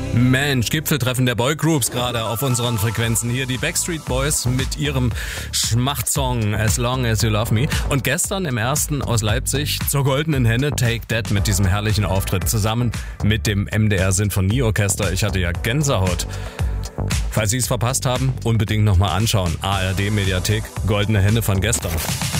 Mensch, Gipfeltreffen der Boygroups gerade auf unseren Frequenzen. Hier die Backstreet Boys mit ihrem Schmachtsong As Long As You Love Me. Und gestern im ersten aus Leipzig zur Goldenen Henne Take That mit diesem herrlichen Auftritt zusammen mit dem MDR Sinfonieorchester. Ich hatte ja Gänsehaut. Falls Sie es verpasst haben, unbedingt nochmal anschauen. ARD Mediathek, Goldene Henne von gestern.